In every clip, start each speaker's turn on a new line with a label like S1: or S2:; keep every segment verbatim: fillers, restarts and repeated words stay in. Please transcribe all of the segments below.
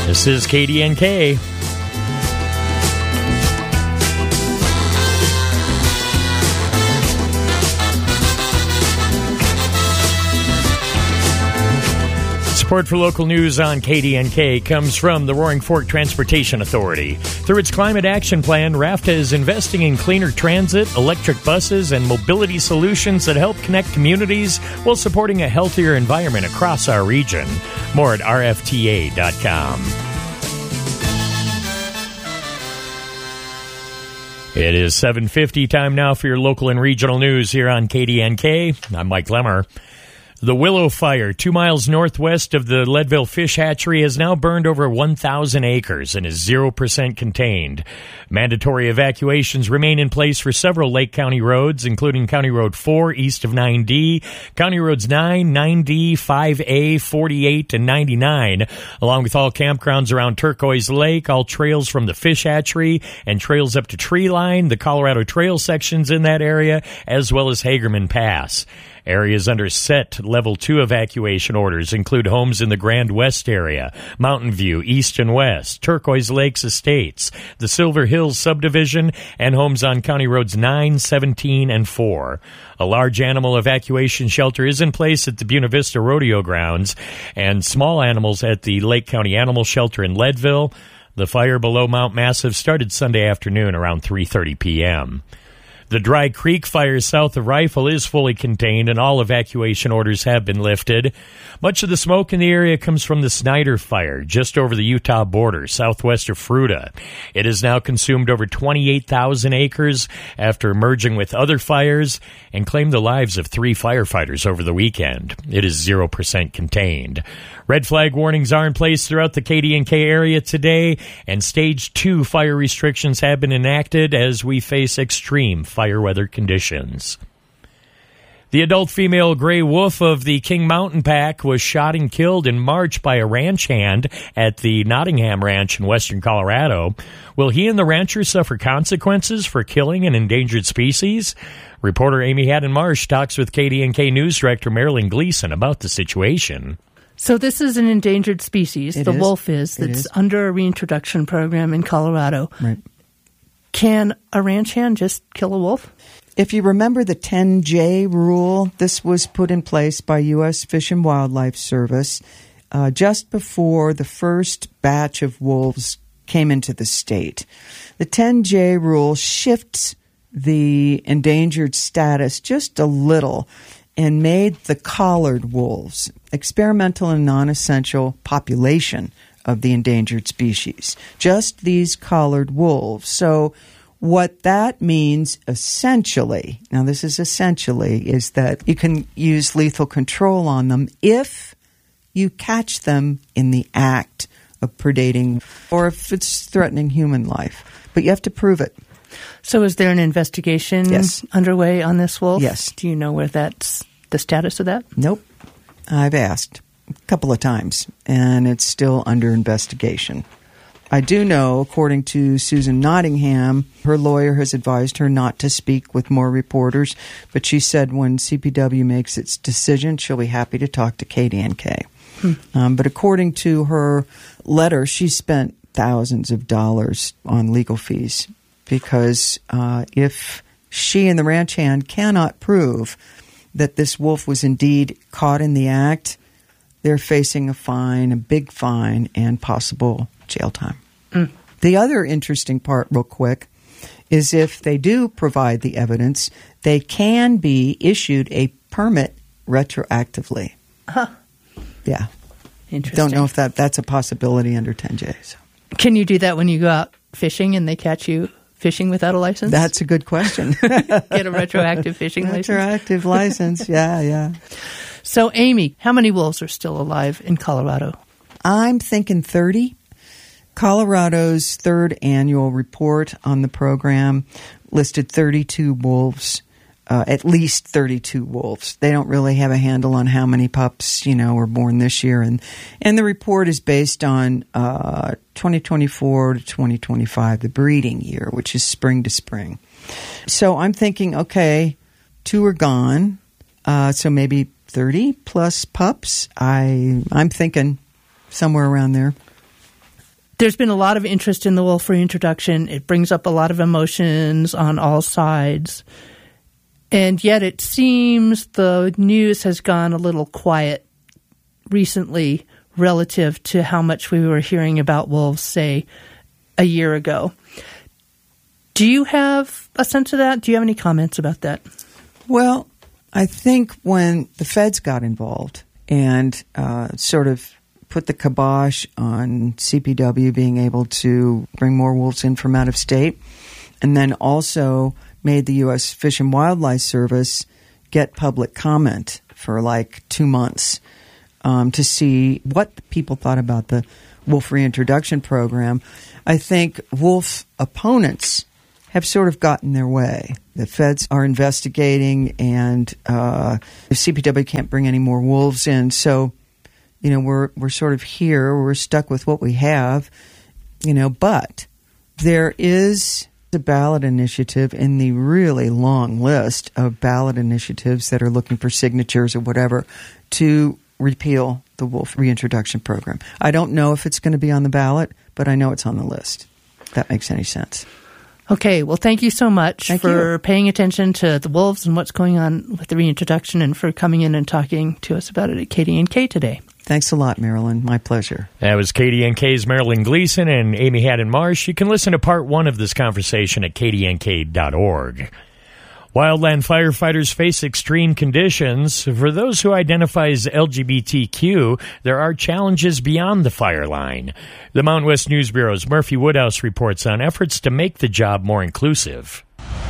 S1: This is K D N K. Support for local news on K D N K comes from the Roaring Fork Transportation Authority. Through its Climate Action Plan, RAFTA is investing in cleaner transit, electric buses, and mobility solutions that help connect communities while supporting a healthier environment across our region. More at R F T A dot com. It is seven fifty, time now for your local and regional news here on K D N K. I'm Mike Lemmer. The Willow Fire, two miles northwest of the Leadville Fish Hatchery, has now burned over one thousand acres and is zero percent contained. Mandatory evacuations remain in place for several Lake County roads, including County Road four east of nine D, County Roads nine, nine D, five A, forty-eight, and ninety-nine, along with all campgrounds around Turquoise Lake, all trails from the Fish Hatchery, and trails up to Tree Line, the Colorado Trail sections in that area, as well as Hagerman Pass. Areas under set level two evacuation orders include homes in the Grand West area, Mountain View, East and West, Turquoise Lakes Estates, the Silver Hills subdivision, and homes on County Roads nine, seventeen, and four. A large animal evacuation shelter is in place at the Buena Vista Rodeo Grounds, and small animals at the Lake County Animal Shelter in Leadville. The fire below Mount Massive started Sunday afternoon around three thirty p.m. The Dry Creek fire south of Rifle is fully contained, and all evacuation orders have been lifted. Much of the smoke in the area comes from the Snyder Fire, just over the Utah border, southwest of Fruita. It has now consumed over twenty-eight thousand acres after merging with other fires and claimed the lives of three firefighters over the weekend. It is zero percent contained. Red flag warnings are in place throughout the K D N K area today, and Stage two fire restrictions have been enacted as we face extreme fire weather conditions. The adult female gray wolf of the King Mountain Pack was shot and killed in March by a ranch hand at the Nottingham Ranch in western Colorado. Will he and the rancher suffer consequences for killing an endangered species? Reporter Amy Haddon-Marsh talks with K D N K News Director Marilyn Gleason about the situation.
S2: So this is an endangered species,
S3: it
S2: the
S3: is.
S2: wolf is,
S3: It
S2: that's
S3: is.
S2: under a reintroduction program in Colorado.
S3: Right.
S2: Can a ranch hand just kill a wolf?
S3: If you remember the ten J rule, this was put in place by U S Fish and Wildlife Service uh, just before the first batch of wolves came into the state. The ten J rule shifts the endangered status just a little and made the collared wolves experimental and non-essential population of the endangered species. Just these collared wolves. So what that means essentially, now this is essentially, is that you can use lethal control on them if you catch them in the act of predating or if it's threatening human life. But you have to prove it.
S2: So is there an investigation
S3: Yes.
S2: underway on this wolf?
S3: Yes.
S2: Do you know where that's the status of that?
S3: Nope. I've asked a couple of times, and it's still under investigation. I do know, according to Susan Nottingham, her lawyer has advised her not to speak with more reporters, but she said when C P W makes its decision, she'll be happy to talk to K D N K. Hmm. Um, but according to her letter, she spent thousands of dollars on legal fees because uh, if she and the ranch hand cannot prove that this wolf was indeed caught in the act, they're facing a fine, a big fine, and possible jail time. Mm. The other interesting part, real quick, is if they do provide the evidence, they can be issued a permit retroactively.
S2: Huh.
S3: Yeah.
S2: Interesting.
S3: Don't know if that, that's a possibility under ten J. So.
S2: Can you do that when you go out fishing and they catch you fishing without a license?
S3: That's a good question.
S2: Get a retroactive fishing license?
S3: Retroactive license, yeah, yeah.
S2: So, Amy, how many wolves are still alive in Colorado?
S3: I'm thinking thirty. Colorado's third annual report on the program listed thirty-two wolves, uh, at least thirty-two wolves. They don't really have a handle on how many pups, you know, were born this year. And, and the report is based on uh, twenty twenty-four to twenty twenty-five, the breeding year, which is spring to spring. So I'm thinking, okay, two are gone, uh, so maybe thirty plus pups. I, I'm thinking somewhere around there.
S2: There's been a lot of interest in the wolf reintroduction. It brings up a lot of emotions on all sides. And yet it seems the news has gone a little quiet recently relative to how much we were hearing about wolves, say, a year ago. Do you have a sense of that? Do you have any comments about that?
S3: Well, I think when the feds got involved and uh, sort of put the kibosh on C P W being able to bring more wolves in from out of state, and then also made the U S Fish and Wildlife Service get public comment for like two months um, to see what people thought about the wolf reintroduction program, I think wolf opponents have sort of gotten their way. The feds are investigating, and uh, the C P W can't bring any more wolves in. So, you know, we're we're sort of here. We're stuck with what we have, you know. But there is a ballot initiative in the really long list of ballot initiatives that are looking for signatures or whatever to repeal the wolf reintroduction program. I don't know if it's going to be on the ballot, but I know it's on the list. If that makes any sense.
S2: Okay, well, thank you so much
S3: thank
S2: for
S3: you.
S2: paying attention to the wolves and what's going on with the reintroduction, and for coming in and talking to us about it at K D N K today.
S3: Thanks a lot, Marilyn. My pleasure.
S1: That was K D N K's Marilyn Gleason and Amy Haddon Marsh. You can listen to part one of this conversation at K D N K dot org. Wildland firefighters face extreme conditions. For those who identify as L G B T Q, there are challenges beyond the fire line. The Mountain West News Bureau's Murphy Woodhouse reports on efforts to make the job more inclusive.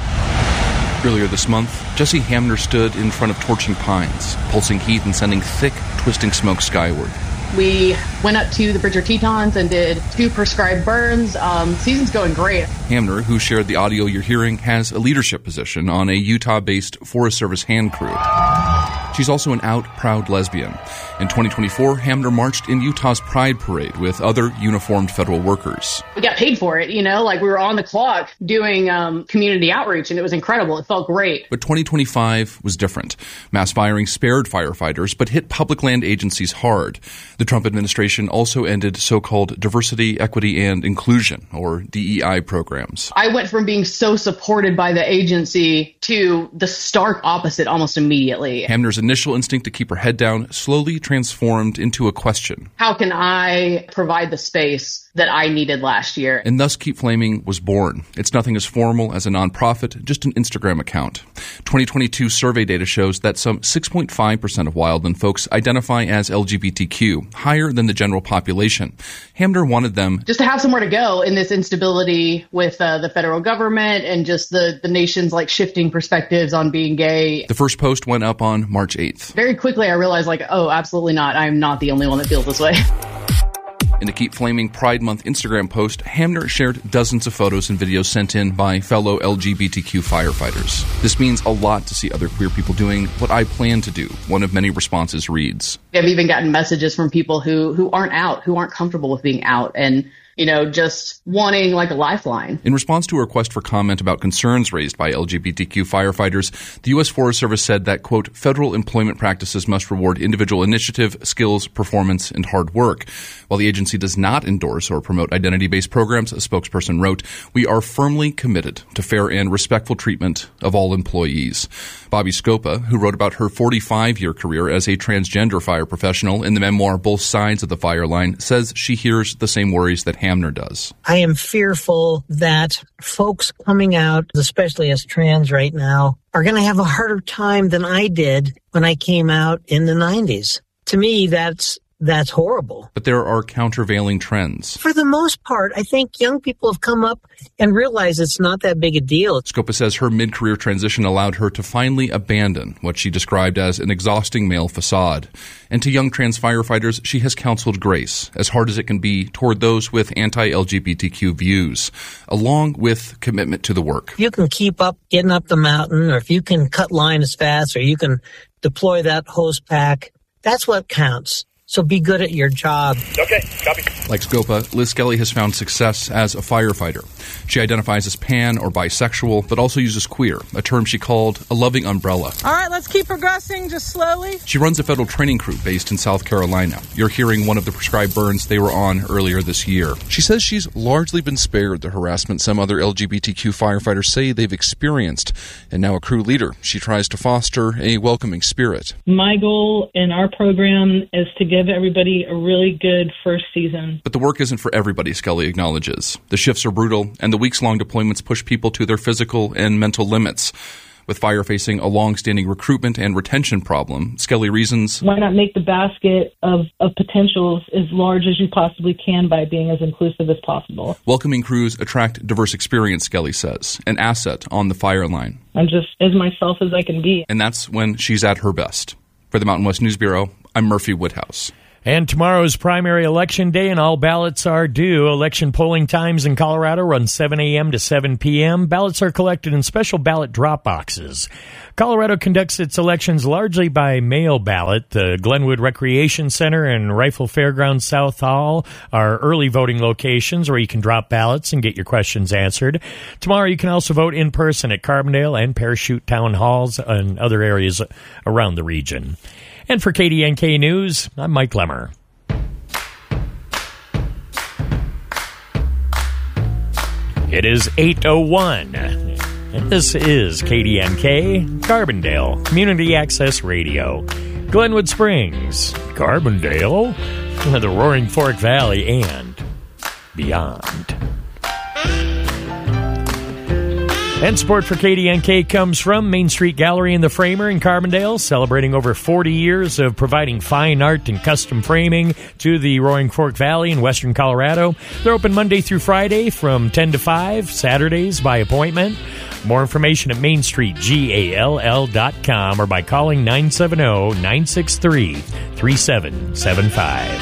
S4: Earlier this month, Jesse Hamner stood in front of torching pines, pulsing heat and sending thick, twisting smoke skyward.
S5: We went up to the Bridger Tetons and did two prescribed burns. Um, season's going great.
S4: Hamner, who shared the audio you're hearing, has a leadership position on a Utah-based Forest Service hand crew. She's also an out, proud lesbian. In twenty twenty-four, Hamner marched in Utah's Pride Parade with other uniformed federal workers.
S5: We got paid for it, you know, like we were on the clock doing um, community outreach, and it was incredible. It felt great.
S4: But twenty twenty-five was different. Mass firing spared firefighters, but hit public land agencies hard. The Trump administration also ended so-called diversity, equity, and inclusion, or D E I programs.
S5: I went from being so supported by the agency to the stark opposite almost immediately.
S4: Hamner's initial instinct to keep her head down slowly transformed into a question.
S5: How can I provide the space that I needed last year?
S4: And thus Keep Flaming was born. It's nothing as formal as a nonprofit, just an Instagram account. twenty twenty-two survey data shows that some six point five percent of wildland folks identify as L G B T Q, higher than the general population. Hamner wanted them
S5: just to have somewhere to go in this instability with uh, the federal government and just the, the nation's like shifting perspectives on being gay.
S4: The first post went up on March eighth.
S5: Very quickly I realized like, oh, absolutely not. I'm not the only one that feels this way.
S4: In the Keep Flaming Pride Month Instagram post, Hamner shared dozens of photos and videos sent in by fellow L G B T Q firefighters. This means a lot to see other queer people doing what I plan to do, one of many responses reads.
S5: I've even gotten messages from people who, who aren't out, who aren't comfortable with being out, and you know, just wanting like a lifeline.
S4: In response to a request for comment about concerns raised by L G B T Q firefighters, the U S Forest Service said that, quote, federal employment practices must reward individual initiative, skills, performance, and hard work. While the agency does not endorse or promote identity-based programs, a spokesperson wrote, we are firmly committed to fair and respectful treatment of all employees. Bobby Scopa, who wrote about her forty-five-year career as a transgender fire professional in the memoir Both Sides of the Fire Line, says she hears the same worries that Hamner does.
S6: I am fearful that folks coming out, especially as trans right now, are going to have a harder time than I did when I came out in the nineties. To me, that's That's horrible.
S4: But there are countervailing trends.
S6: For the most part, I think young people have come up and realized it's not that big a deal.
S4: Scopa says her mid-career transition allowed her to finally abandon what she described as an exhausting male facade. And to young trans firefighters, she has counseled grace, as hard as it can be, toward those with anti-L G B T Q views, along with commitment to the work.
S6: If you can keep up getting up the mountain, or if you can cut line as fast, or you can deploy that hose pack, that's what counts. So be good at your job.
S7: Okay, copy.
S4: Like Scopa, Liz Skelly has found success as a firefighter. She identifies as pan or bisexual, but also uses queer, a term she called a loving umbrella.
S8: All right, let's keep progressing, just slowly.
S4: She runs a federal training crew based in South Carolina. You're hearing one of the prescribed burns they were on earlier this year. She says she's largely been spared the harassment some other L G B T Q firefighters say they've experienced. And now a crew leader, she tries to foster a welcoming spirit.
S9: My goal in our program is to give everybody a really good first season.
S4: But the work isn't for everybody, Skelly acknowledges. The shifts are brutal, and the weeks-long deployments push people to their physical and mental limits. With fire facing a long-standing recruitment and retention problem, Skelly reasons,
S9: why not make the basket of, of potentials as large as you possibly can by being as inclusive as possible?
S4: Welcoming crews attract diverse experience, Skelly says, an asset on the fire line.
S9: I'm just as myself as I can be.
S4: And that's when she's at her best. For the Mountain West News Bureau, I'm Murphy Woodhouse.
S1: And tomorrow's primary election day, and all ballots are due. Election polling times in Colorado run seven a.m. to seven p.m. Ballots are collected in special ballot drop boxes. Colorado conducts its elections largely by mail ballot. The Glenwood Recreation Center and Rifle Fairgrounds South Hall are early voting locations where you can drop ballots and get your questions answered. Tomorrow you can also vote in person at Carbondale and Parachute Town Halls and other areas around the region. And for K D N K News, I'm Mike Lemmer. It is eight oh one, and this is K D N K, Carbondale, Community Access Radio. Glenwood Springs, Carbondale, the Roaring Fork Valley, and beyond. And support for K D N K comes from Main Street Gallery and the Framer in Carbondale, celebrating over forty years of providing fine art and custom framing to the Roaring Fork Valley in western Colorado. They're open Monday through Friday from ten to five, Saturdays by appointment. More information at main street gall dot com or by calling nine seven zero, nine six three, three seven seven five.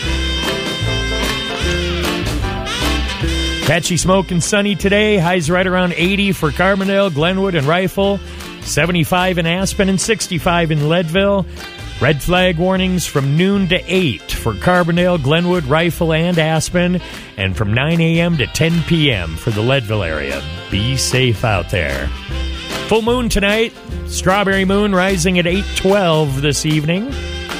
S1: Patchy smoke and sunny today. Highs right around eighty for Carbondale, Glenwood, and Rifle. seventy-five in Aspen and sixty-five in Leadville. Red flag warnings from noon to eight for Carbondale, Glenwood, Rifle, and Aspen. And from nine a.m. to ten p.m. for the Leadville area. Be safe out there. Full moon tonight. Strawberry moon rising at eight twelve this evening.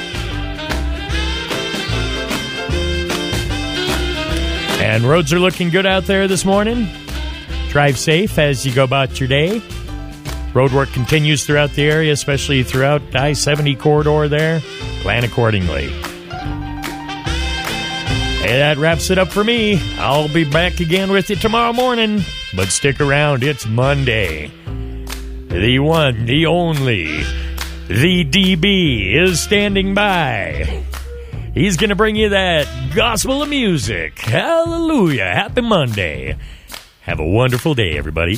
S1: And roads are looking good out there this morning. Drive safe as you go about your day. Road work continues throughout the area, especially throughout I seventy corridor there. Plan accordingly. Hey, that wraps it up for me. I'll be back again with you tomorrow morning. But stick around, it's Monday. The one, the only, the D B is standing by. He's going to bring you that gospel of music. Hallelujah. Happy Monday. Have a wonderful day, everybody.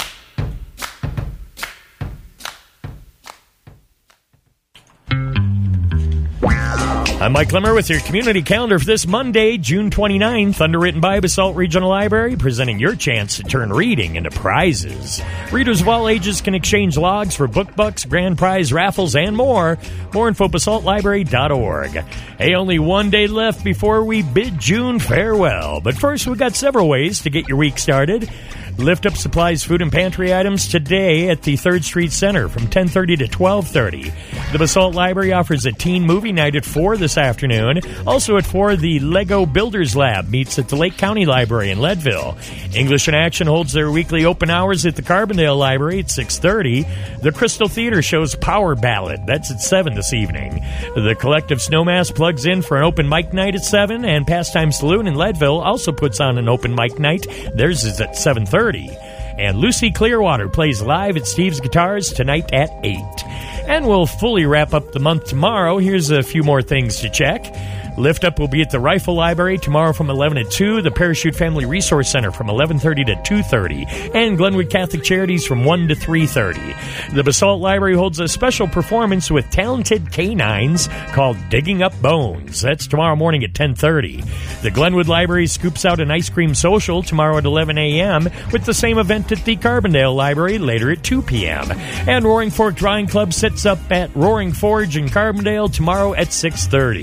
S1: I'm Mike Lemmer with your community calendar for this Monday, June twenty-ninth, underwritten by Basalt Regional Library, presenting your chance to turn reading into prizes. Readers of all ages can exchange logs for book bucks, grand prize raffles, and more. More info, basalt library dot org. Hey, only one day left before we bid June farewell. But first, we've got several ways to get your week started. Lift Up supplies food and pantry items today at the third Street Center from ten thirty to twelve thirty. The Basalt Library offers a teen movie night at four this afternoon. Also at four, the Lego Builders Lab meets at the Lake County Library in Leadville. English in Action holds their weekly open hours at the Carbondale Library at six thirty. The Crystal Theater shows Power Ballad. That's at seven this evening. The Collective Snowmass plugs in for an open mic night at seven, and Pastime Saloon in Leadville also puts on an open mic night. Theirs is at seven thirty. And Lucy Clearwater plays live at Steve's Guitars tonight at eight. And we'll fully wrap up the month tomorrow. Here's a few more things to check. Lift Up will be at the Rifle Library tomorrow from eleven to two, the Parachute Family Resource Center from eleven thirty to two thirty, and Glenwood Catholic Charities from one to three thirty. The Basalt Library holds a special performance with talented canines called Digging Up Bones. That's tomorrow morning at ten thirty. The Glenwood Library scoops out an ice cream social tomorrow at eleven a.m. with the same event at the Carbondale Library later at two p.m. And Roaring Fork Drawing Club sets up at Roaring Forge in Carbondale tomorrow at six thirty.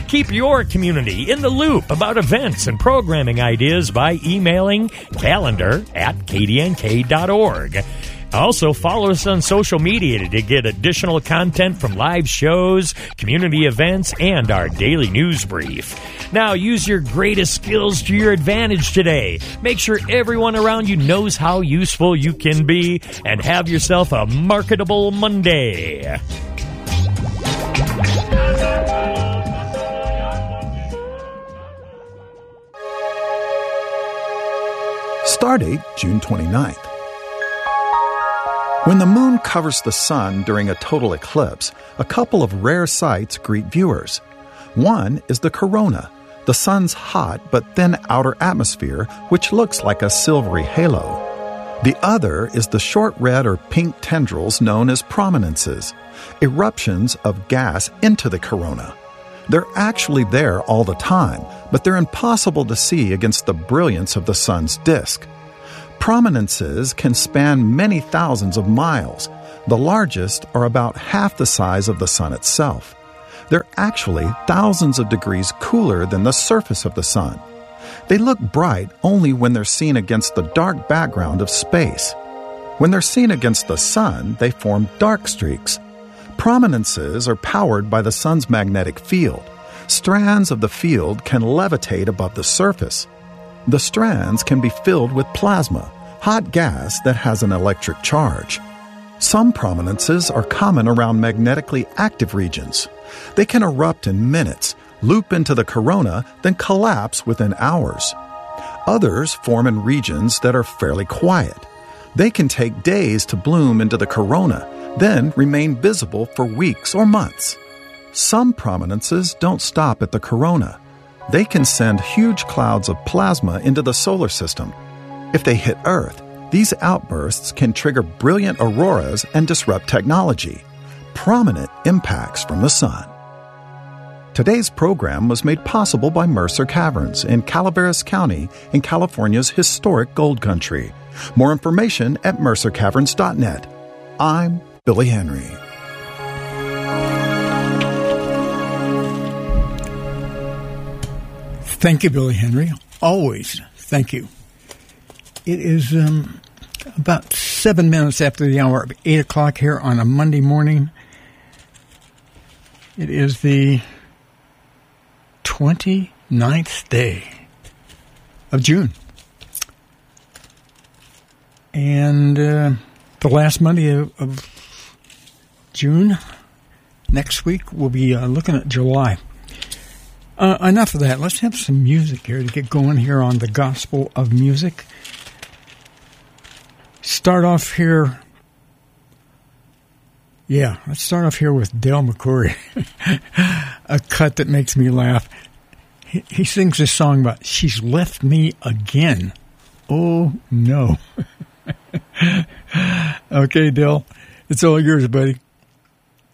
S1: Keep your community in the loop about events and programming ideas by emailing calendar at k d n k dot org. Also, follow us on social media to get additional content from live shows, community events, and our daily news brief. Now, use your greatest skills to your advantage today. Make sure everyone around you knows how useful you can be, and have yourself a marketable Monday.
S7: Stardate, June twenty-ninth. When the moon covers the sun during a total eclipse, a couple of rare sights greet viewers. One is the corona, the sun's hot but thin outer atmosphere, which looks like a silvery halo. The other is the short red or pink tendrils known as prominences, eruptions of gas into the corona. They're actually there all the time, but they're impossible to see against the brilliance of the sun's disk. Prominences can span many thousands of miles. The largest are about half the size of the sun itself. They're actually thousands of degrees cooler than the surface of the sun. They look bright only when they're seen against the dark background of space. When they're seen against the sun, they form dark streaks. Prominences are powered by the sun's magnetic field. Strands of the field can levitate above the surface. The strands can be filled with plasma, hot gas that has an electric charge. Some prominences are common around magnetically active regions. They can erupt in minutes, loop into the corona, then collapse within hours. Others form in regions that are fairly quiet. They can take days to bloom into the corona, then remain visible for weeks or months. Some prominences don't stop at the corona. They can send huge clouds of plasma into the solar system. If they hit Earth, these outbursts can trigger brilliant auroras and disrupt technology. Prominent impacts from the sun. Today's program was made possible by Mercer Caverns in Calaveras County in California's historic gold country. More information at mercer caverns dot net. I'm Billy Henry.
S10: Thank you, Billy Henry. Always thank you. It is um, about seven minutes after the hour of eight o'clock here on a Monday morning. It is the twenty-ninth day of June. And uh, the last Monday of, of June, next week, we'll be uh, looking at July. Uh, enough of that. Let's have some music here to get going here on the Gospel of Music. Start off here. Yeah, let's start off here with Dale McCoury. A cut that makes me laugh. He, he sings this song about, she's left me again. Oh, no. Okay, Dale, it's all yours, buddy.